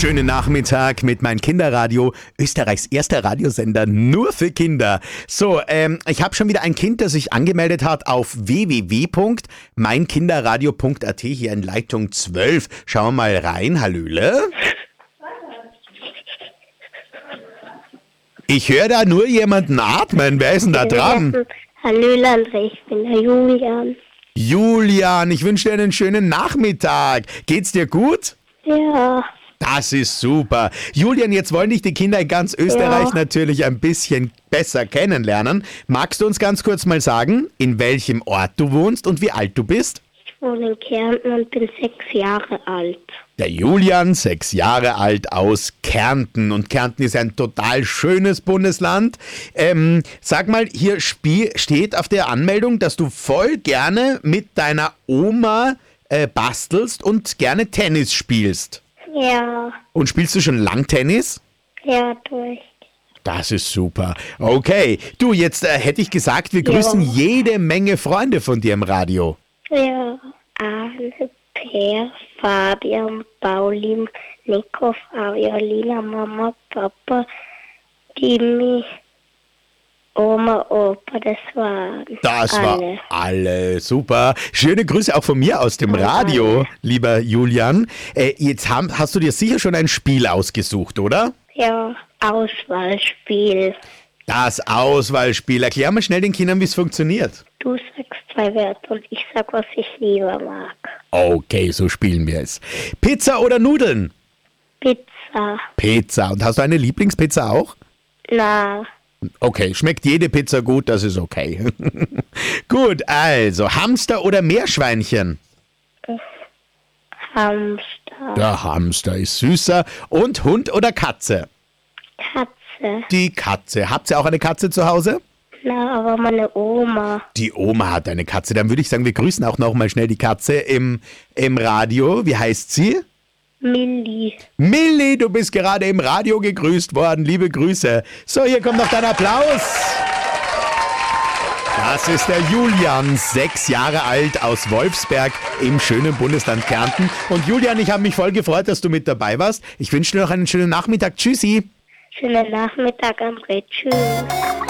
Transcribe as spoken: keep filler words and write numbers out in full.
Schönen Nachmittag mit meinem Kinderradio, Österreichs erster Radiosender nur für Kinder. So, ähm, ich habe schon wieder ein Kind, das sich angemeldet hat auf w w w punkt mein kinderradio punkt a t, hier in Leitung zwölf. Schauen wir mal rein. Hallöle. Ich höre da nur jemanden atmen. Wer ist denn da dran? Hallöle, André, ich bin der Julian. Julian, ich wünsche dir einen schönen Nachmittag. Geht's dir gut? Ja. Das ist super. Julian, jetzt wollen dich die Kinder in ganz Österreich Ja. natürlich ein bisschen besser kennenlernen. Magst du uns ganz kurz mal sagen, in welchem Ort du wohnst und wie alt du bist? Ich wohne in Kärnten und bin sechs Jahre alt. Der Julian, sechs Jahre alt, aus Kärnten. Und Kärnten ist ein total schönes Bundesland. Ähm, sag mal, hier spie- steht auf der Anmeldung, dass du voll gerne mit deiner Oma äh, bastelst und gerne Tennis spielst. Ja, Und spielst du schon lang Tennis? ja, durch. Das ist super. Okay, du, jetzt äh, hätte ich gesagt, wir grüßen Ja. jede Menge Freunde von dir im Radio. Ja, Arne, Per, Fabian, Pauli, Nico, Fabiolina, Mama, Papa, Jimmy, Oma, Opa, das waren Das alle. war alle super. Schöne Grüße auch von mir aus dem Radio, lieber Julian. Äh, jetzt haben, hast du dir sicher schon ein Spiel ausgesucht, oder? Ja, Auswahlspiel. Das Auswahlspiel. Erklär mal schnell den Kindern, wie es funktioniert. Du sagst zwei Wörter und ich sag, was ich lieber mag. Okay, so spielen wir es. Pizza oder Nudeln? Pizza. Pizza. Und hast du eine Lieblingspizza auch? Na, Okay, schmeckt jede Pizza gut, das ist okay. Gut, also Hamster oder Meerschweinchen? Hamster. Der Hamster ist süßer. Und Hund oder Katze? Katze. Die Katze. Habt ihr auch eine Katze zu Hause? Na, aber meine Oma. Die Oma hat eine Katze. Dann würde ich sagen, wir grüßen auch noch mal schnell die Katze im, im Radio. Wie heißt sie? Milli. Milli, du bist gerade im Radio gegrüßt worden. Liebe Grüße. So, hier kommt noch dein Applaus. Das ist der Julian, sechs Jahre alt, aus Wolfsberg im schönen Bundesland Kärnten. Und Julian, ich habe mich voll gefreut, dass du mit dabei warst. Ich wünsche dir noch einen schönen Nachmittag. Tschüssi. Schönen Nachmittag, André. Tschüss.